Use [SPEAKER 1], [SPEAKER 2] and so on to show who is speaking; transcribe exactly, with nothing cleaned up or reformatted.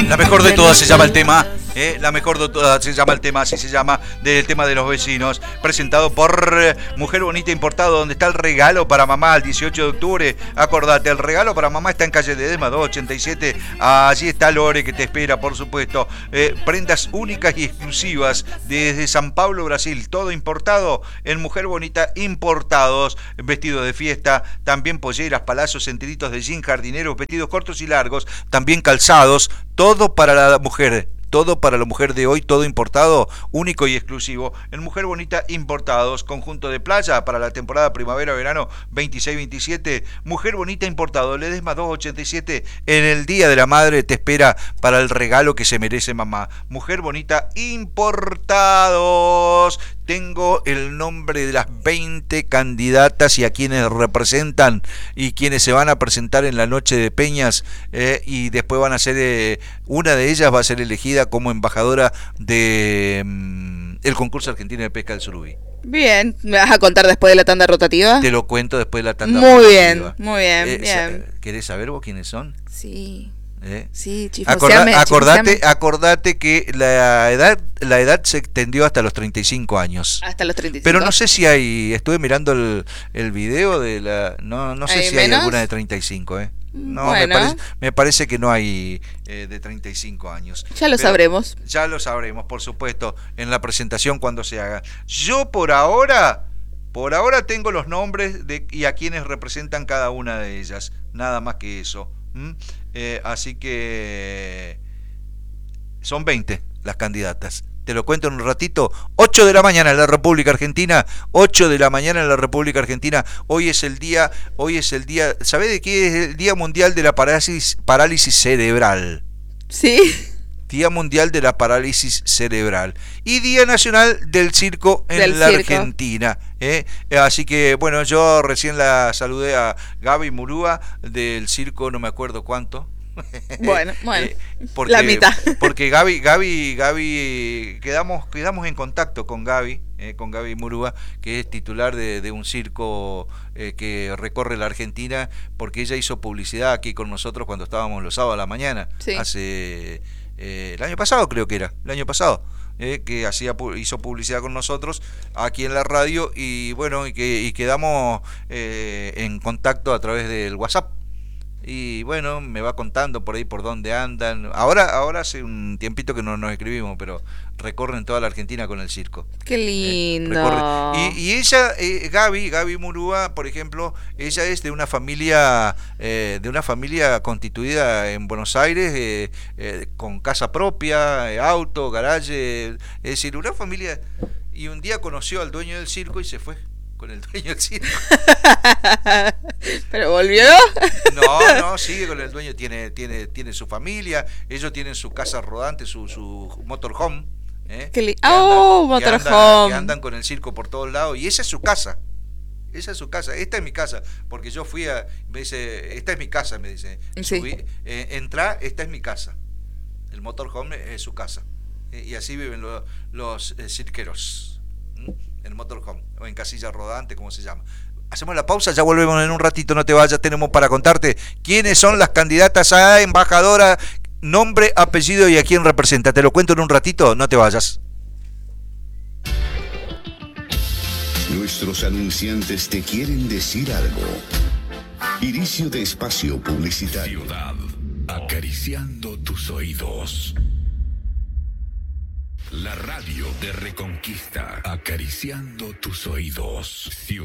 [SPEAKER 1] La mejor de todas se llama el tema, ¿eh? La mejor de todas se llama el tema, así se llama, del tema de los vecinos, presentado por eh, Mujer Bonita Importado, donde está el regalo para mamá el dieciocho de octubre. Acordate, el regalo para mamá está en calle de Dema doscientos ochenta y siete, allí está Lore que te espera, por supuesto. Eh, prendas únicas y exclusivas desde San Pablo, Brasil, todo importado en Mujer Bonita Importados, vestidos de fiesta, también polleras, palazos enteritos de jean, jardineros, vestidos cortos y largos, también calzados, todo para la mujer, todo para la mujer de hoy, todo importado, único y exclusivo en Mujer Bonita Importados, conjunto de playa para la temporada primavera-verano veintiséis veintisiete, Mujer Bonita Importado, Ledesma doscientos ochenta y siete, en el Día de la Madre te espera para el regalo que se merece mamá. Mujer Bonita Importados. Tengo el nombre de las veinte candidatas y a quienes representan y quienes se van a presentar en la noche de Peñas, eh, y después van a ser, eh, una de ellas va a ser elegida como embajadora de mm, el concurso argentino de pesca del surubí.
[SPEAKER 2] Bien, ¿me vas a contar después de la tanda rotativa?
[SPEAKER 1] Te lo cuento después de la tanda
[SPEAKER 2] muy
[SPEAKER 1] rotativa.
[SPEAKER 2] Bien, muy bien,
[SPEAKER 1] eh,
[SPEAKER 2] bien.
[SPEAKER 1] ¿Querés saber vos quiénes son?
[SPEAKER 2] Sí.
[SPEAKER 1] ¿Eh?
[SPEAKER 2] Sí,
[SPEAKER 1] Acorda, acordate, acordate que la edad, la edad se extendió hasta los treinta y cinco años.
[SPEAKER 2] Hasta los treinta y cinco.
[SPEAKER 1] Pero no sé si hay, estuve mirando el, el video de la, no, no sé
[SPEAKER 2] ¿Hay
[SPEAKER 1] si
[SPEAKER 2] menos?
[SPEAKER 1] hay alguna de treinta y cinco, ¿eh? No,
[SPEAKER 2] bueno.
[SPEAKER 1] me, parece, me parece que no hay eh, de treinta y cinco años.
[SPEAKER 2] Ya lo
[SPEAKER 1] Pero
[SPEAKER 2] sabremos.
[SPEAKER 1] Ya lo sabremos, por supuesto, en la presentación cuando se haga. Yo por ahora, por ahora tengo los nombres de y a quienes representan cada una de ellas. Nada más que eso. ¿Mm? Eh, así que son veinte las candidatas. Te lo cuento en un ratito. ocho de la mañana en la República Argentina. ocho de la mañana en la República Argentina. Hoy es el día, hoy es el día, ¿sabés de qué es el Día Mundial de la Parálisis, parálisis Cerebral?
[SPEAKER 2] Sí.
[SPEAKER 1] Día Mundial de la Parálisis Cerebral y Día Nacional del Circo en
[SPEAKER 2] del
[SPEAKER 1] la
[SPEAKER 2] circo.
[SPEAKER 1] Argentina. ¿eh? Así que, bueno, yo recién la saludé a Gaby Murúa del circo, no me acuerdo cuánto.
[SPEAKER 2] Bueno, bueno,
[SPEAKER 1] eh, porque,
[SPEAKER 2] la mitad.
[SPEAKER 1] Porque Gaby, Gaby, Gaby, quedamos, quedamos en contacto con Gaby, eh, con Gaby Murúa, que es titular de, de un circo eh, que recorre la Argentina, porque ella hizo publicidad aquí con nosotros cuando estábamos los sábados a la mañana,
[SPEAKER 2] sí.
[SPEAKER 1] hace eh, el año pasado creo que era, el año pasado. Eh, que hacía hizo publicidad con nosotros aquí en la radio y bueno y que y quedamos eh, en contacto a través del WhatsApp. Y bueno, me va contando por ahí por dónde andan. Ahora ahora hace un tiempito que no nos escribimos, pero recorren toda la Argentina con el circo.
[SPEAKER 2] Qué lindo.
[SPEAKER 1] Eh, y, y ella, eh, Gaby, Gaby Murúa, por ejemplo, ella es de una familia, eh, de una familia constituida en Buenos Aires, eh, eh, con casa propia, eh, auto, garaje, es decir, una familia. Y un día conoció al dueño del circo y se fue con el dueño del circo.
[SPEAKER 2] ¿Pero volvió?
[SPEAKER 1] No, no, sigue con el dueño, tiene, tiene, tiene su familia, ellos tienen su casa rodante, su, su motorhome. ¿eh?
[SPEAKER 2] Li-
[SPEAKER 1] que
[SPEAKER 2] oh,
[SPEAKER 1] andan,
[SPEAKER 2] motorhome.
[SPEAKER 1] que, andan, que andan con el circo por todos lados, y esa es su casa. Esa es su casa, esta es mi casa, porque yo fui a, me dice, esta es mi casa, me dice,
[SPEAKER 2] sí.
[SPEAKER 1] subí, eh, entrá, esta es mi casa. El motorhome es su casa. Eh, y así viven lo, los eh, cirqueros. ¿Mm? El motorhome, o en casilla rodante, como se llama. Hacemos la pausa, ya volvemos en un ratito, no te vayas, tenemos para contarte quiénes son las candidatas a embajadora, nombre, apellido y a quién representa. Te lo cuento en un ratito, no te vayas.
[SPEAKER 3] Nuestros anunciantes te quieren decir algo. Inicio de espacio publicitario.
[SPEAKER 4] Ciudad, acariciando tus oídos. La radio de Reconquista, acariciando tus oídos. Ciudad.